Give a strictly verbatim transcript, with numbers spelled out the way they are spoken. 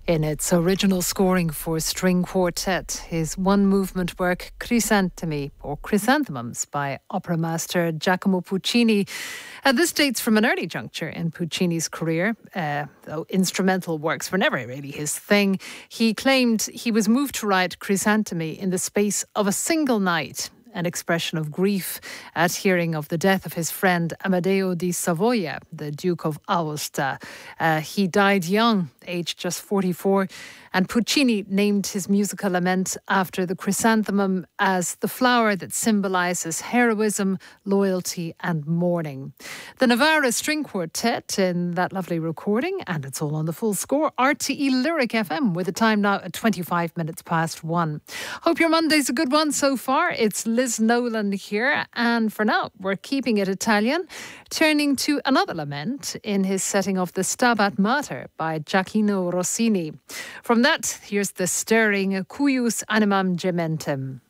In its original scoring for string quartet, his one-movement work Chrysanthemi, or Chrysanthemums, by opera master Giacomo Puccini. Uh, this dates from an early juncture in Puccini's career, uh, though instrumental works were never really his thing. He claimed he was moved to write Chrysanthemi in the space of a single night, an expression of grief at hearing of the death of his friend Amadeo di Savoia, the Duke of Aosta. Uh, he died young, aged just forty-four, and Puccini named his musical lament after the chrysanthemum as the flower that symbolises heroism, loyalty and mourning. The Novara String Quartet in that lovely recording, and it's all on the full score, R T E Lyric F M, with the time now at twenty-five minutes past one. Hope your Monday's a good one so far. It's Liz Nolan here, and for now we're keeping it Italian, turning to another lament in his setting of the Stabat Mater by Gioacchino Rossini. From that, here's the stirring Cuius Animam Gementem.